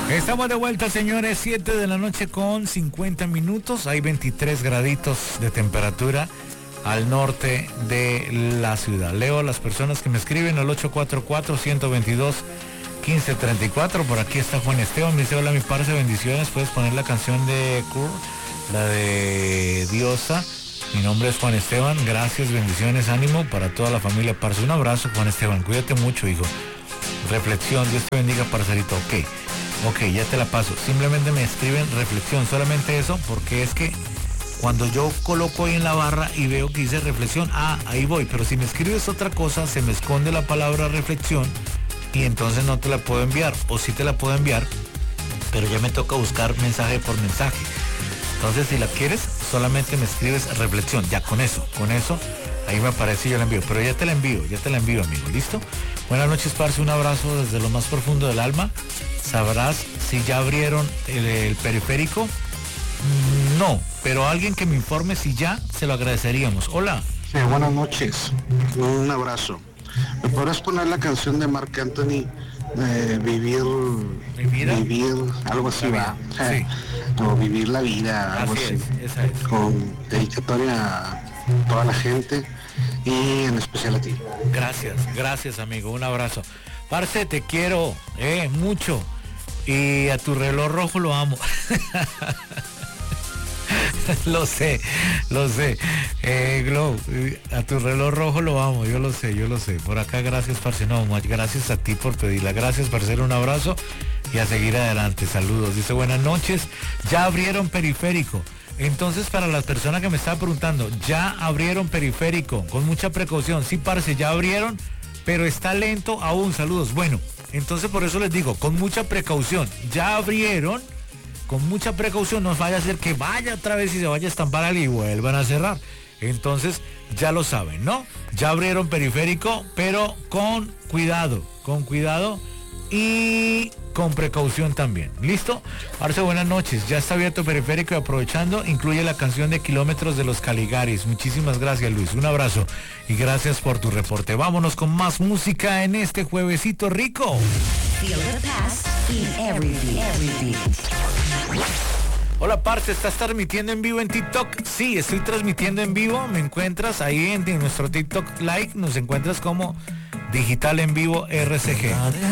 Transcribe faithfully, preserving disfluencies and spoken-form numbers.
Estamos de vuelta, señores, siete de la noche con cincuenta minutos, hay veintitrés graditos de temperatura al norte de la ciudad. Leo las personas que me escriben al ocho cuatro cuatro, uno dos dos, uno cinco tres cuatro. Por aquí está Juan Esteban, me dice: hola mi parce, bendiciones, puedes poner la canción de Kurt, la de Diosa. Mi nombre es Juan Esteban, gracias, bendiciones, ánimo para toda la familia parce. Un abrazo, Juan Esteban, cuídate mucho, hijo. Reflexión, Dios te bendiga, parcerito. Ok, ok, ya te la paso. Simplemente me escriben reflexión, solamente eso, porque es que cuando yo coloco ahí en la barra y veo que dice reflexión, ah, ahí voy. Pero si me escribes otra cosa, se me esconde la palabra reflexión y entonces no te la puedo enviar. O sí te la puedo enviar, pero ya me toca buscar mensaje por mensaje. Entonces, si la quieres, solamente me escribes reflexión. Ya, con eso, con eso, ahí me aparece y yo la envío. Pero ya te la envío, ya te la envío, amigo. ¿Listo? Buenas noches, parce. Un abrazo desde lo más profundo del alma. ¿Sabrás si ya abrieron el, el periférico? No, pero alguien que me informe si ya, se lo agradeceríamos. Hola. Sí, buenas noches. Un abrazo. ¿Me podrás poner la canción de Marc Anthony? Eh, vivir, vivir, algo así va, sí. O vivir la vida, algo así, así es, esa es. Con dedicatoria a toda la gente y en especial a ti. Gracias, gracias, amigo, un abrazo. Parce, te quiero, eh, mucho, y a tu reloj rojo lo amo. Lo sé, lo sé. Eh, Glow, a tu reloj rojo lo amo, yo lo sé, yo lo sé. Por acá, gracias, parce. No, gracias a ti por pedirla. Gracias, parcero, un abrazo y a seguir adelante. Saludos. Dice: buenas noches. Ya abrieron periférico. Entonces, para las personas que me están preguntando, ya abrieron periférico. Con mucha precaución. Sí, parce, ya abrieron, pero está lento aún. Saludos. Bueno, entonces por eso les digo, con mucha precaución. Ya abrieron. Con mucha precaución, no vaya a ser que vaya otra vez y se vaya a estampar algo y vuelvan a cerrar. Entonces, ya lo saben, ¿no? Ya abrieron periférico, pero con cuidado, con cuidado y con precaución también. ¿Listo? Arce, buenas noches. Ya está abierto periférico y aprovechando, incluye la canción de Kilómetros de los Caligaris. Muchísimas gracias, Luis. Un abrazo y gracias por tu reporte. Vámonos con más música en este juevesito rico. Feel the past in every beat, every beat. Hola, parce, ¿estás transmitiendo en vivo en TikTok? Sí, estoy transmitiendo en vivo. Me encuentras ahí en, en nuestro TikTok Live. Nos encuentras como Digital en Vivo R C G.